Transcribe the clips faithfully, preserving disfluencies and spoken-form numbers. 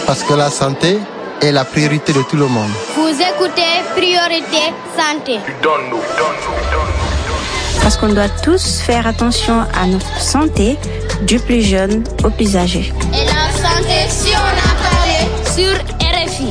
Parce que la santé est la priorité de tout le monde. Vous écoutez Priorité Santé. Parce qu'on doit tous faire attention à notre santé, du plus jeune au plus âgé. Et la santé, si on a parlé sur R F I.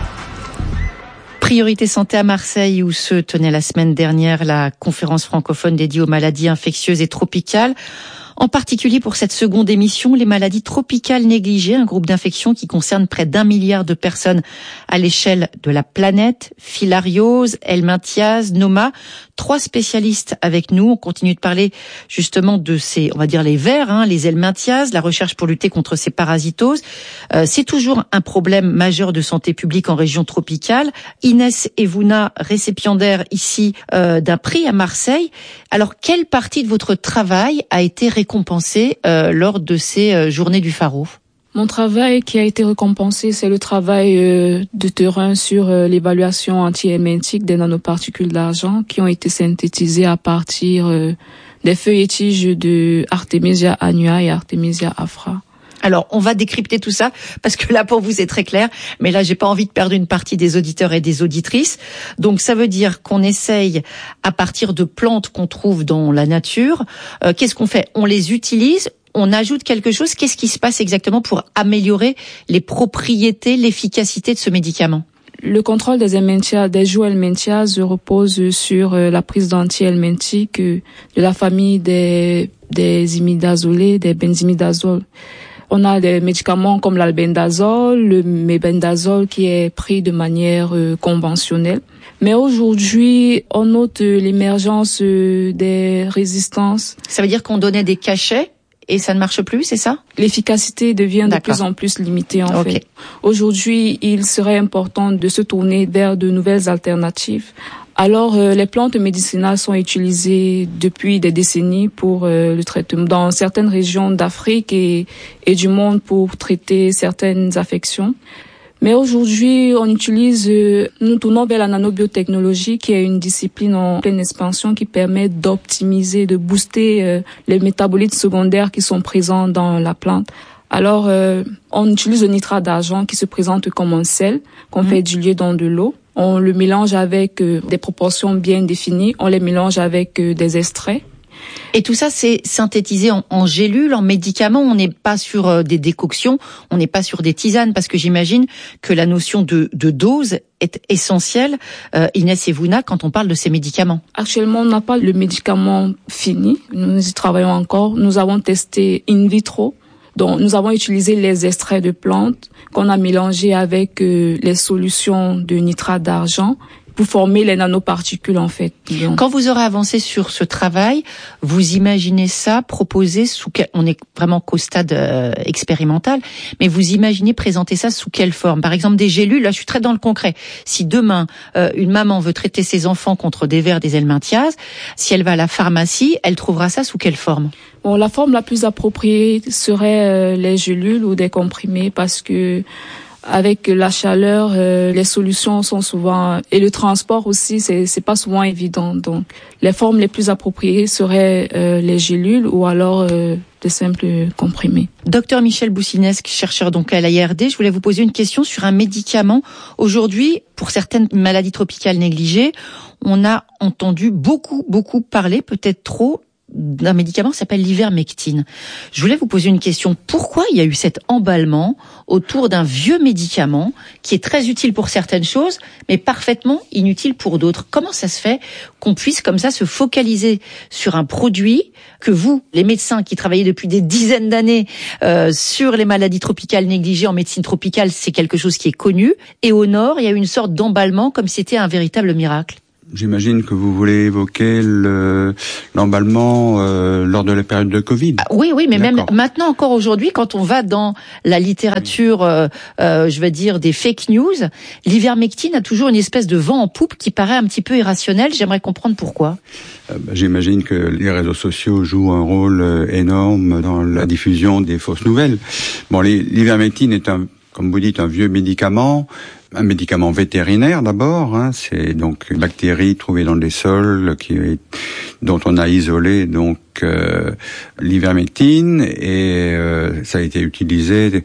Priorité santé à Marseille, où se tenait la semaine dernière la conférence francophone dédiée aux maladies infectieuses et tropicales. En particulier pour cette seconde émission, les maladies tropicales négligées, un groupe d'infections qui concerne près d'un milliard de personnes à l'échelle de la planète. Filariose, helminthiase, Noma, trois spécialistes avec nous. On continue de parler justement de ces, on va dire les vers, hein, les helminthiases, la recherche pour lutter contre ces parasitoses. Euh, c'est toujours un problème majeur de santé publique en région tropicale. Inès Evouna, récipiendaire ici euh, d'un prix à Marseille. Alors, quelle partie de votre travail a été récompensée euh, lors de ces euh, journées du Pharo ? Mon travail qui a été récompensé, c'est le travail euh, de terrain sur euh, l'évaluation anti-helminthique des nanoparticules d'argent qui ont été synthétisées à partir euh, des feuilles et tiges de Artemisia annua et Artemisia afra. Alors, on va décrypter tout ça, parce que là, pour vous, c'est très clair. Mais là, j'ai pas envie de perdre une partie des auditeurs et des auditrices. Donc, ça veut dire qu'on essaye, à partir de plantes qu'on trouve dans la nature, euh, qu'est-ce qu'on fait ? On les utilise, on ajoute quelque chose. Qu'est-ce qui se passe exactement pour améliorer les propriétés, l'efficacité de ce médicament ? Le contrôle des helminthiases, des joues helminthiases repose sur euh, la prise d'anti-helminthiques euh, de la famille des, des imidazolés, des benzimidazoles. On a des médicaments comme l'albendazole, le mébendazole qui est pris de manière euh, conventionnelle. Mais aujourd'hui, on note euh, l'émergence euh, des résistances. Ça veut dire qu'on donnait des cachets et ça ne marche plus, c'est ça ? L'efficacité devient D'accord. de plus en plus limitée en okay. fait. Aujourd'hui, il serait important de se tourner vers de nouvelles alternatives. Alors, euh, les plantes médicinales sont utilisées depuis des décennies pour euh, le traitement dans certaines régions d'Afrique et, et du monde pour traiter certaines affections. Mais aujourd'hui, on utilise, euh, nous tournons vers la nanobiotechnologie qui est une discipline en pleine expansion qui permet d'optimiser, de booster euh, les métabolites secondaires qui sont présents dans la plante. Alors, euh, on utilise le nitrate d'argent qui se présente comme un sel qu'on mmh. fait diluer dans de l'eau. On le mélange avec euh, des proportions bien définies. On les mélange avec euh, des extraits. Et tout ça, c'est synthétisé en, en gélules, en médicaments. On n'est pas sur euh, des décoctions, on n'est pas sur des tisanes, parce que j'imagine que la notion de, de dose est essentielle. Euh, Inès Evouna, quand on parle de ces médicaments. Actuellement, on n'a pas le médicament fini. Nous y travaillons encore. Nous avons testé in vitro. Donc, nous avons utilisé les extraits de plantes qu'on a mélangés avec euh, les solutions de nitrate d'argent pour former les nanoparticules, en fait. Donc, quand vous aurez avancé sur ce travail, vous imaginez ça proposé sous quel... On est vraiment qu'au stade euh, expérimental, mais vous imaginez présenter ça sous quelle forme ? Par exemple, des gélules, là, je suis très dans le concret. Si demain, euh, une maman veut traiter ses enfants contre des vers, des helminthiases, si elle va à la pharmacie, elle trouvera ça sous quelle forme ? Bon, la forme la plus appropriée serait euh, les gélules ou des comprimés, parce que avec la chaleur, euh, les solutions sont souvent, et le transport aussi, c'est c'est pas souvent évident. Donc, les formes les plus appropriées seraient euh, les gélules ou alors euh, de simples comprimés. Docteur Michel Boussinesque, chercheur donc à l'A I R D, je voulais vous poser une question sur un médicament. Aujourd'hui, pour certaines maladies tropicales négligées, on a entendu beaucoup, beaucoup parler, peut-être trop, d'un médicament qui s'appelle l'ivermectine. Je voulais vous poser une question. Pourquoi il y a eu cet emballement autour d'un vieux médicament qui est très utile pour certaines choses, mais parfaitement inutile pour d'autres ? Comment ça se fait qu'on puisse comme ça se focaliser sur un produit que vous, les médecins qui travaillez depuis des dizaines d'années euh, sur les maladies tropicales négligées en médecine tropicale, c'est quelque chose qui est connu, et au nord, il y a eu une sorte d'emballement comme si c'était un véritable miracle. J'imagine que vous voulez évoquer le, l'emballement euh, lors de la période de Covid. Ah, oui, oui, mais D'accord. Même maintenant, encore aujourd'hui, quand on va dans la littérature, euh, euh, je vais dire, des fake news, l'ivermectine a toujours une espèce de vent en poupe qui paraît un petit peu irrationnel. J'aimerais comprendre pourquoi. Euh, bah, j'imagine que les réseaux sociaux jouent un rôle euh, énorme dans la diffusion des fausses nouvelles. Bon, les, l'ivermectine est un, comme vous dites, un vieux médicament. Un médicament vétérinaire d'abord, hein, c'est donc une bactérie trouvée dans des sols qui est, dont on a isolé donc euh, l'ivermectine, et euh, ça a été utilisé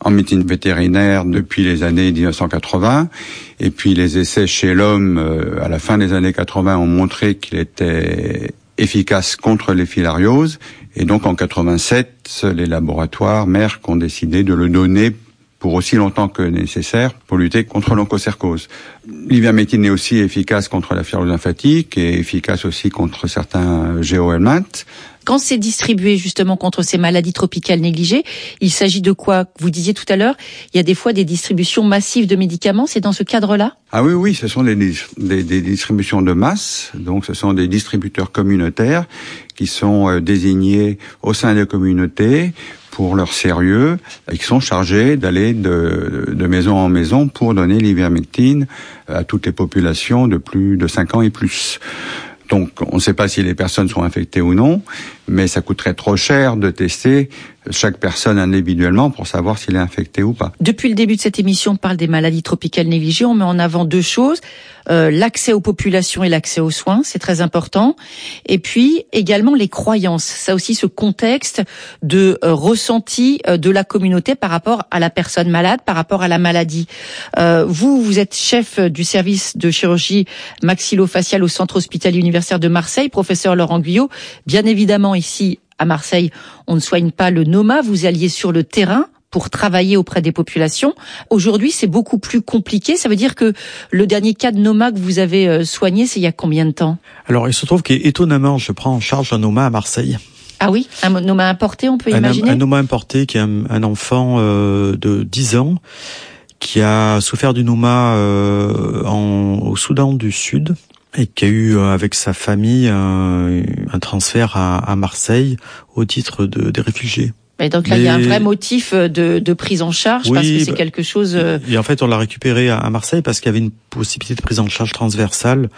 en médecine vétérinaire depuis les années mille neuf cent quatre-vingts. Et puis les essais chez l'homme, euh, à la fin des années quatre-vingts, ont montré qu'il était efficace contre les filarioses. Et donc en quatre-vingt-sept, les laboratoires Merck ont décidé de le donner pour aussi longtemps que nécessaire pour lutter contre l'onchocercose. L'ivermectine est aussi efficace contre la fibrose lymphatique et efficace aussi contre certains géohelminthes. Quand c'est distribué justement contre ces maladies tropicales négligées, il s'agit de quoi? Vous disiez tout à l'heure, il y a des fois des distributions massives de médicaments, c'est dans ce cadre-là? Ah oui, oui, ce sont des, des, des distributions de masse, donc ce sont des distributeurs communautaires qui sont euh, désignés au sein des communautés pour leur sérieux et qui sont chargés d'aller de, de maison en maison pour donner l'ivermectine à toutes les populations de plus de cinq ans et plus. Donc, on ne sait pas si les personnes sont infectées ou non, mais ça coûterait trop cher de tester chaque personne individuellement pour savoir s'il est infecté ou pas. Depuis le début de cette émission, on parle des maladies tropicales négligées. On met en avant deux choses. Euh, l'accès aux populations et l'accès aux soins, c'est très important. Et puis, également les croyances. Ça aussi, ce contexte de euh, ressenti euh, de la communauté par rapport à la personne malade, par rapport à la maladie. Euh, vous, vous êtes chef du service de chirurgie maxillofaciale au Centre hospitalier universitaire de Marseille, professeur Laurent Guyot. Bien évidemment, ici, à Marseille, on ne soigne pas le NOMA. Vous alliez sur le terrain pour travailler auprès des populations. Aujourd'hui, c'est beaucoup plus compliqué. Ça veut dire que le dernier cas de NOMA que vous avez soigné, c'est il y a combien de temps? Alors, il se trouve qu'étonnamment, je prends en charge un NOMA à Marseille. Ah oui, un NOMA importé, on peut un, imaginer? Un NOMA importé qui est un, un enfant euh, de dix ans qui a souffert du NOMA euh, en, au Soudan du Sud et qui a eu avec sa famille un, un transfert à, à Marseille au titre de, des réfugiés. Et donc là, Mais... il y a un vrai motif de, de prise en charge, oui, parce que c'est bah, quelque chose... Et en fait, on l'a récupéré à Marseille parce qu'il y avait une possibilité de prise en charge transversale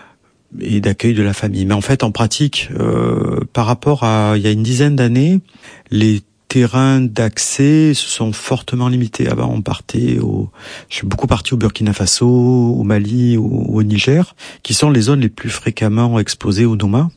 et d'accueil de la famille. Mais en fait, en pratique, euh, par rapport à il y a une dizaine d'années, les terrains d'accès se sont fortement limités. Avant, on partait au... Je suis beaucoup parti au Burkina Faso, au Mali, au, au Niger, qui sont les zones les plus fréquemment exposées au NOMA.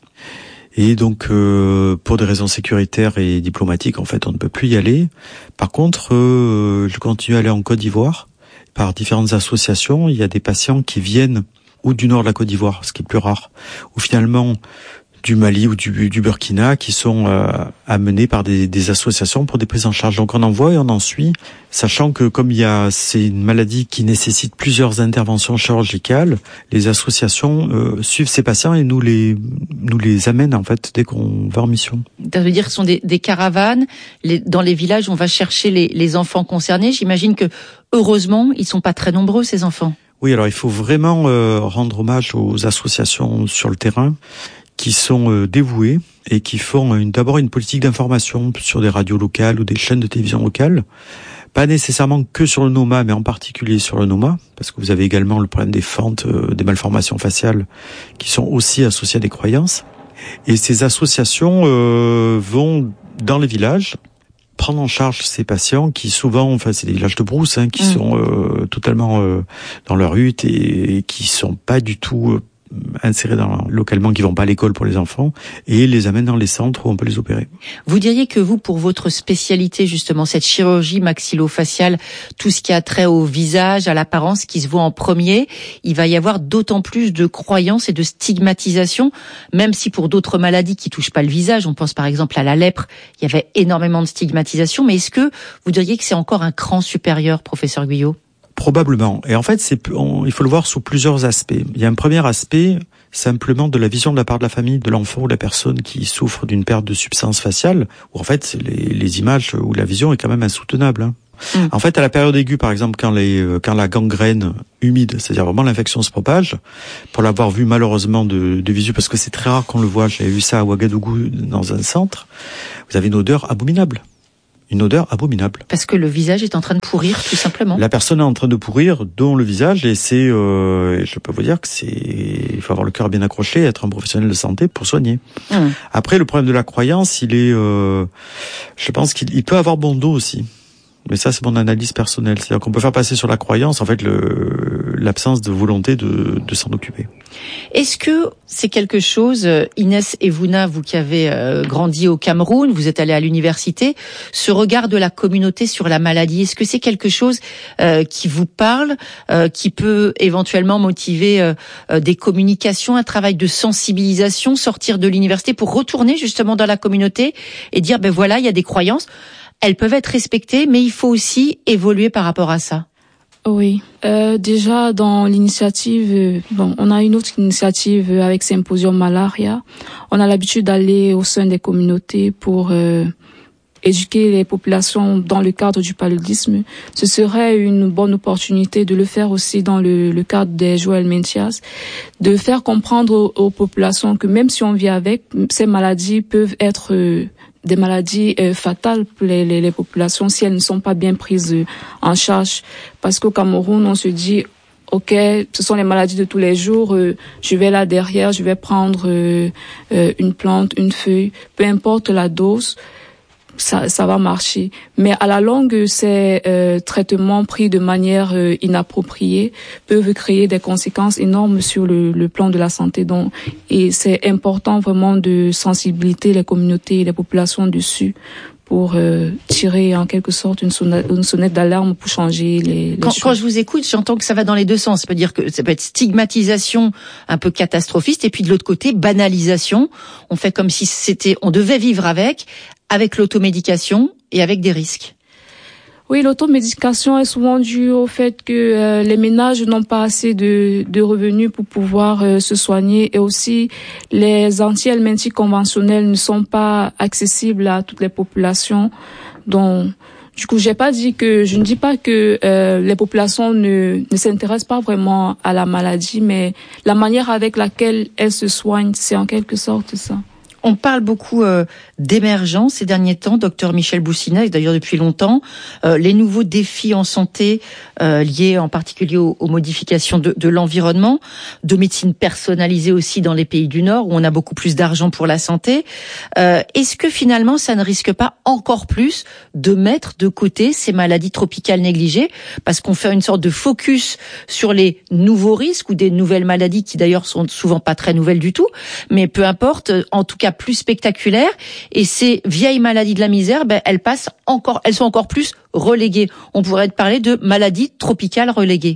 Et donc, euh, pour des raisons sécuritaires et diplomatiques, en fait, on ne peut plus y aller. Par contre, euh, je continue à aller en Côte d'Ivoire. Par différentes associations, il y a des patients qui viennent ou du nord de la Côte d'Ivoire, ce qui est plus rare, ou finalement du Mali ou du, du Burkina, qui sont euh, amenés par des, des associations pour des prises en charge. Donc on en voit et on en suit, sachant que comme il y a, c'est une maladie qui nécessite plusieurs interventions chirurgicales, les associations euh, suivent ces patients et nous les nous les amènent en fait dès qu'on va en mission. Ça veut dire que ce sont des, des caravanes. Les, dans les villages, on va chercher les, les enfants concernés. J'imagine que heureusement, ils sont pas très nombreux ces enfants. Oui, alors il faut vraiment euh, rendre hommage aux associations sur le terrain qui sont euh, dévoués et qui font une, d'abord une politique d'information sur des radios locales ou des chaînes de télévision locales, pas nécessairement que sur le NOMA, mais en particulier sur le NOMA, parce que vous avez également le problème des fentes, euh, des malformations faciales, qui sont aussi associées à des croyances. Et ces associations euh, vont dans les villages prendre en charge ces patients qui souvent, enfin c'est des villages de brousse, hein, qui mmh. sont euh, totalement euh, dans leur hutte et, et qui sont pas du tout euh, insérés dans, localement, qui vont pas à l'école pour les enfants, et les amènent dans les centres où on peut les opérer. Vous diriez que vous, pour votre spécialité, justement, cette chirurgie maxillofaciale, tout ce qui a trait au visage, à l'apparence, qui se voit en premier, il va y avoir d'autant plus de croyances et de stigmatisation, même si pour d'autres maladies qui touchent pas le visage, on pense par exemple à la lèpre, il y avait énormément de stigmatisation, mais est-ce que vous diriez que c'est encore un cran supérieur, professeur Guyot ? Probablement. Et en fait, c'est, on, il faut le voir sous plusieurs aspects. Il y a un premier aspect, simplement de la vision de la part de la famille, de l'enfant ou de la personne qui souffre d'une perte de substance faciale, où en fait, les, les images ou la vision est quand même insoutenable. Hein. Mmh. En fait, à la période aiguë, par exemple, quand, les, quand la gangrène humide, c'est-à-dire vraiment l'infection se propage, pour l'avoir vu malheureusement de, de visu, parce que c'est très rare qu'on le voit, j'avais vu ça à Ouagadougou dans un centre, vous avez une odeur abominable. Une odeur abominable. Parce que le visage est en train de pourrir, tout simplement. La personne est en train de pourrir, dont le visage, et c'est, euh, je peux vous dire que c'est, il faut avoir le cœur bien accroché, être un professionnel de santé pour soigner. Mmh. Après, le problème de la croyance, il est, euh, je pense qu'il il peut avoir bon dos aussi. Mais ça, c'est mon analyse personnelle. C'est-à-dire qu'on peut faire passer sur la croyance, en fait, le, l'absence de volonté de, de s'en occuper. Est-ce que c'est quelque chose, Inès Evouna, vous qui avez euh, grandi au Cameroun, vous êtes allée à l'université, ce regard de la communauté sur la maladie, est-ce que c'est quelque chose euh, qui vous parle, euh, qui peut éventuellement motiver euh, euh, des communications, un travail de sensibilisation, sortir de l'université pour retourner justement dans la communauté et dire, ben voilà, il y a des croyances, elles peuvent être respectées, mais il faut aussi évoluer par rapport à ça? Oui, euh, déjà dans l'initiative, euh, bon, on a une autre initiative avec Symposium Malaria. On a l'habitude d'aller au sein des communautés pour euh, éduquer les populations dans le cadre du paludisme. Ce serait une bonne opportunité de le faire aussi dans le, le cadre des Joël Mentias, de faire comprendre aux, aux populations que même si on vit avec, ces maladies peuvent être euh, des maladies euh, fatales pour les, les, les populations si elles ne sont pas bien prises euh, en charge. Parce qu'au Cameroun, on se dit, ok, ce sont les maladies de tous les jours, euh, je vais là derrière, je vais prendre euh, euh, une plante, une feuille, peu importe la dose, ça, ça va marcher. Mais à la longue, ces euh, traitements pris de manière euh, inappropriée peuvent créer des conséquences énormes sur le, le plan de la santé. Donc, et c'est important vraiment de sensibiliser les communautés et les populations dessus pour euh, tirer en quelque sorte une sonnette, une sonnette d'alarme pour changer les, les quand, choses. Quand je vous écoute, j'entends que ça va dans les deux sens. Ça peut dire que ça peut être stigmatisation un peu catastrophiste et puis de l'autre côté, banalisation. On fait comme si c'était, on devait vivre avec, avec l'automédication et avec des risques. Oui, l'automédication est souvent due au fait que euh, les ménages n'ont pas assez de, de revenus pour pouvoir euh, se soigner, et aussi les anti-helminthiques conventionnels ne sont pas accessibles à toutes les populations. Donc, du coup, j'ai pas dit que je ne dis pas que euh, les populations ne, ne s'intéressent pas vraiment à la maladie, mais la manière avec laquelle elles se soignent, c'est en quelque sorte ça. On parle beaucoup euh, d'émergence ces derniers temps, docteur Michel Boussina, et d'ailleurs depuis longtemps, euh, les nouveaux défis en santé euh, liés en particulier aux, aux modifications de, de l'environnement, de médecine personnalisée aussi dans les pays du Nord où on a beaucoup plus d'argent pour la santé. Euh, est-ce que finalement ça ne risque pas encore plus de mettre de côté ces maladies tropicales négligées parce qu'on fait une sorte de focus sur les nouveaux risques ou des nouvelles maladies qui d'ailleurs sont souvent pas très nouvelles du tout, mais peu importe, en tout cas plus spectaculaires, et ces vieilles maladies de la misère, ben, elles passent encore, elles sont encore plus reléguées. On pourrait parler de maladies tropicales reléguées.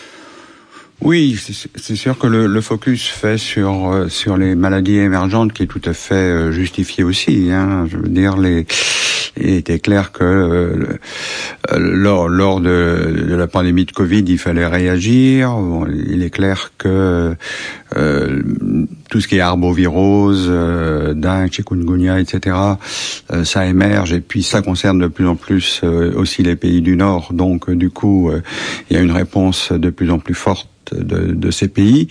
Oui, c'est sûr que le, le focus fait sur sur les maladies émergentes qui est tout à fait justifié aussi. Hein. Je veux dire, les il était clair que euh, lors lors de, de la pandémie de Covid, il fallait réagir. Bon, il est clair que euh, tout ce qui est arbovirose, euh, dengue, chikungunya, et cetera, euh, ça émerge et puis ça concerne de plus en plus euh, aussi les pays du Nord. Donc, euh, du coup, euh, il y a une réponse de plus en plus forte de, de ces pays.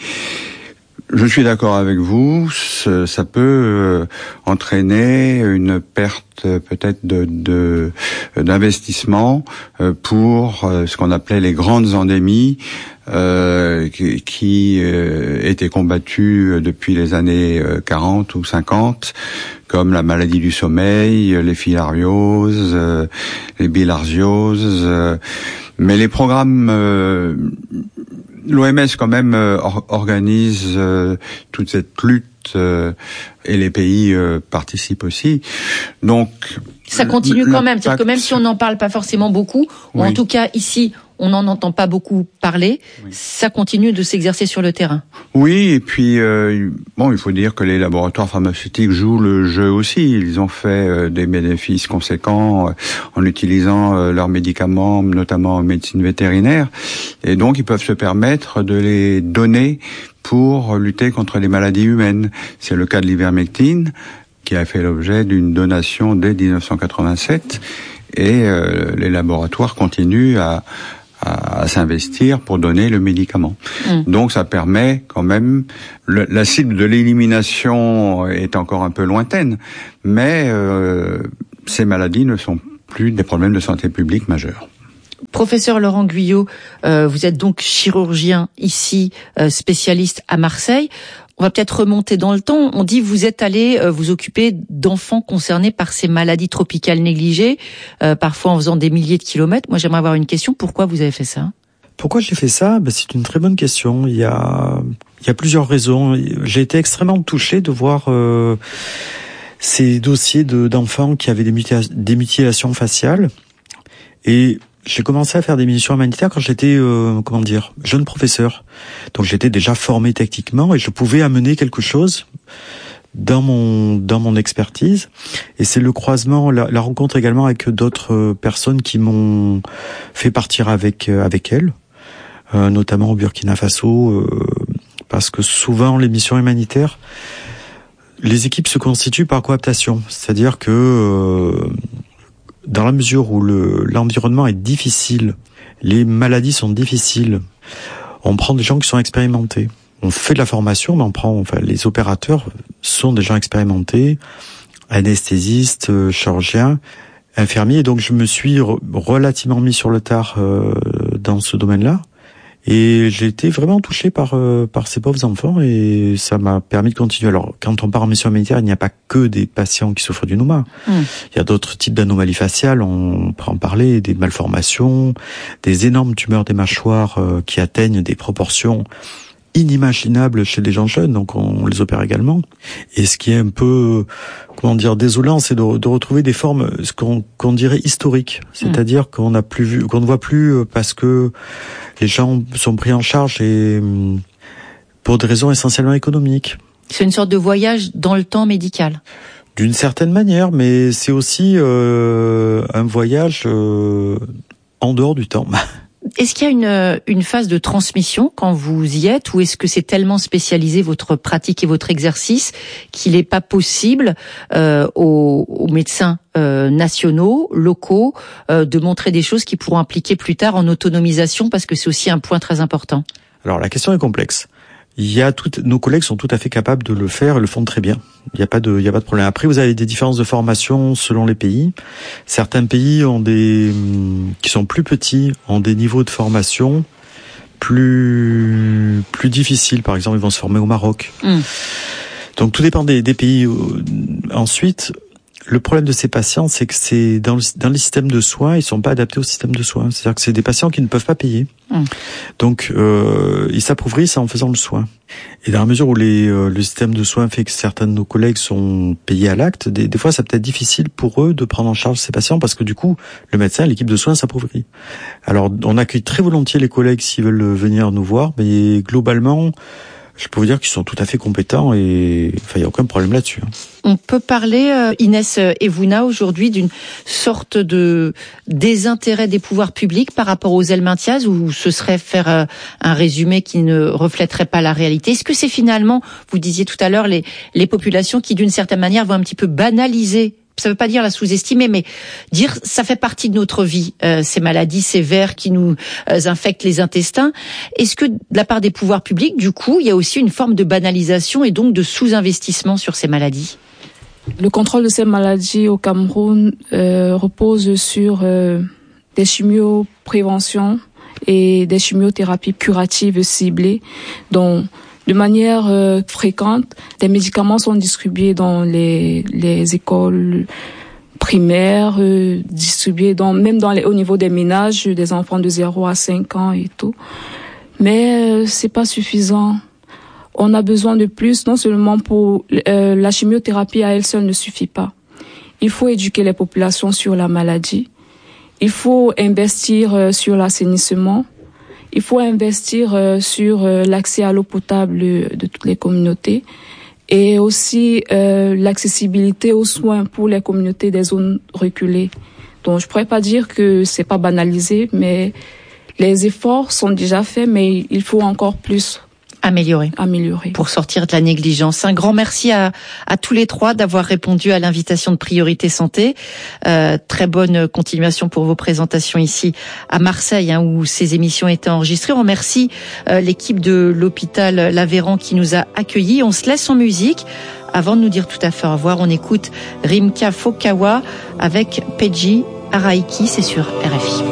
Je suis d'accord avec vous, ça peut euh, entraîner une perte euh, peut-être de, de d'investissement euh, pour euh, ce qu'on appelait les grandes endémies euh, qui, qui euh, étaient combattues depuis les années quarante ou cinquante, comme la maladie du sommeil, les filarioses, euh, les bilharzioses, euh, mais les programmes euh, l'O M S quand même euh, or, organise euh, toute cette lutte euh, et les pays euh, participent aussi. Donc ça continue quand même, c'est-à-dire que même si on n'en parle pas forcément beaucoup, ou oui. en tout cas ici on n'en entend pas beaucoup parler, oui. ça continue de s'exercer sur le terrain. Oui, et puis euh, bon, il faut dire que les laboratoires pharmaceutiques jouent le jeu aussi. Ils ont fait euh, des bénéfices conséquents euh, en utilisant euh, leurs médicaments, notamment en médecine vétérinaire, et donc ils peuvent se permettre de les donner pour lutter contre les maladies humaines. C'est le cas de l'ivermectine, qui a fait l'objet d'une donation dès dix-neuf cent quatre-vingt-sept, et euh, les laboratoires continuent à à, à s'investir pour donner le médicament. Mmh. Donc ça permet quand même, le, la cible de l'élimination est encore un peu lointaine, mais euh, ces maladies ne sont plus des problèmes de santé publique majeurs. Professeur Laurent Guyot, euh, vous êtes donc chirurgien ici, euh, spécialiste à Marseille. On va peut-être remonter dans le temps. On dit que vous êtes allé euh, vous occuper d'enfants concernés par ces maladies tropicales négligées, euh, parfois en faisant des milliers de kilomètres. Moi, j'aimerais avoir une question. Pourquoi vous avez fait ça ? Pourquoi j'ai fait ça? Ben, c'est une très bonne question. Il y a, il y a plusieurs raisons. J'ai été extrêmement touché de voir euh, ces dossiers de, d'enfants qui avaient des, mutil- des mutilations faciales. Et j'ai commencé à faire des missions humanitaires quand j'étais, euh, comment dire, jeune professeur. Donc j'étais déjà formé techniquement et je pouvais amener quelque chose dans mon dans mon expertise. Et c'est le croisement, la, la rencontre également avec d'autres personnes qui m'ont fait partir avec avec elles. Euh, notamment au Burkina Faso, euh, parce que souvent les missions humanitaires, les équipes se constituent par cooptation, c'est-à-dire que euh, dans la mesure où le, l'environnement est difficile, les maladies sont difficiles, on prend des gens qui sont expérimentés. On fait de la formation, mais on prend, enfin, les opérateurs sont des gens expérimentés, anesthésistes, euh, chirurgiens, infirmiers, et donc je me suis re- relativement mis sur le tard euh, dans ce domaine-là. Et j'ai été vraiment touché par euh, par ces pauvres enfants et ça m'a permis de continuer. Alors, quand on part en mission humanitaire, il n'y a pas que des patients qui souffrent du nouma. Mmh. Il y a d'autres types d'anomalies faciales, on peut en parler, des malformations, des énormes tumeurs des mâchoires euh, qui atteignent des proportions inimaginables chez des gens jeunes, donc on les opère également. Et ce qui est un peu, comment dire, désolant, c'est de, de retrouver des formes, ce qu'on, qu'on dirait historiques, c'est-à-dire mmh. qu'on n'a plus vu, qu'on ne voit plus parce que les gens sont pris en charge et pour des raisons essentiellement économiques. C'est une sorte de voyage dans le temps médical. D'une certaine manière, mais c'est aussi euh, un voyage euh, en dehors du temps. Est-ce qu'il y a une, une phase de transmission quand vous y êtes, ou est-ce que c'est tellement spécialisé votre pratique et votre exercice qu'il n'est pas possible euh, aux, aux médecins euh, nationaux, locaux, euh, de montrer des choses qui pourront impliquer plus tard en autonomisation, parce que c'est aussi un point très important? Alors la question est complexe. Il y a toutes, nos collègues sont tout à fait capables de le faire et le font très bien. Il n'y a pas de, il y a pas de problème. Après, vous avez des différences de formation selon les pays. Certains pays ont des, qui sont plus petits, ont des niveaux de formation plus, plus difficiles. Par exemple, ils vont se former au Maroc. Mmh. Donc, tout dépend des, des pays. Ensuite, le problème de ces patients, c'est que c'est dans, le, dans les systèmes de soins, ils sont pas adaptés au système de soins. C'est-à-dire que c'est des patients qui ne peuvent pas payer. Mmh. Donc, euh, ils s'appauvrissent en faisant le soin. Et dans la mesure où les, euh, le système de soins fait que certains de nos collègues sont payés à l'acte, des, des fois, ça peut être difficile pour eux de prendre en charge ces patients parce que du coup, le médecin, l'équipe de soins s'appauvrit. Alors, on accueille très volontiers les collègues s'ils veulent venir nous voir, mais globalement, je peux vous dire qu'ils sont tout à fait compétents et enfin, il n'y a aucun problème là-dessus. On peut parler, euh, Inès Evouna, aujourd'hui d'une sorte de désintérêt des pouvoirs publics par rapport aux Helminthias, ou ce serait faire euh, un résumé qui ne reflèterait pas la réalité? Est-ce que c'est finalement, vous disiez tout à l'heure, les, les populations qui d'une certaine manière vont un petit peu banaliser, ça veut pas dire la sous-estimer, mais dire ça fait partie de notre vie, euh, ces maladies sévères qui nous euh, infectent les intestins. Est-ce que de la part des pouvoirs publics, du coup, il y a aussi une forme de banalisation et donc de sous-investissement sur ces maladies? Le contrôle de ces maladies au Cameroun euh, repose sur euh, des chimiopréventions et des chimiothérapies curatives ciblées, dont de manière euh, fréquente, des médicaments sont distribués dans les, les écoles primaires, euh, distribués dans, même dans les, au niveau des ménages, des enfants de zéro à cinq ans et tout. Mais euh, c'est pas suffisant. On a besoin de plus, non seulement pour euh, la chimiothérapie à elle seule ne suffit pas. Il faut éduquer les populations sur la maladie. Il faut investir euh, sur l'assainissement. Il faut investir euh, sur euh, l'accès à l'eau potable de toutes les communautés et aussi euh, l'accessibilité aux soins pour les communautés des zones reculées. Donc je pourrais pas dire que c'est pas banalisé, mais les efforts sont déjà faits, mais il faut encore plus. Améliorer. Améliorer. Pour sortir de la négligence. Un grand merci à, à tous les trois d'avoir répondu à l'invitation de Priorité Santé. Euh, très bonne continuation pour vos présentations ici à Marseille, hein, où ces émissions étaient enregistrées. On remercie euh, l'équipe de l'hôpital Laveran qui nous a accueillis. On se laisse en musique. Avant de nous dire tout à fait au revoir, on écoute Rimka Fokawa avec Peji Araiki. C'est sur R F I.